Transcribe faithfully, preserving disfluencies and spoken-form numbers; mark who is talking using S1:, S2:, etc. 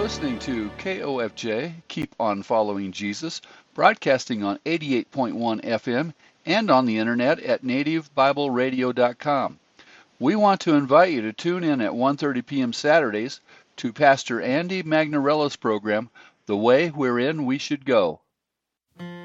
S1: listening to K O F J, Keep on Following Jesus, broadcasting on eighty-eight point one F M and on the internet at native bible radio dot com. We want to invite you to tune in at one thirty p m Saturdays to Pastor Andy Magnarella's program, The Way Wherein We Should Go.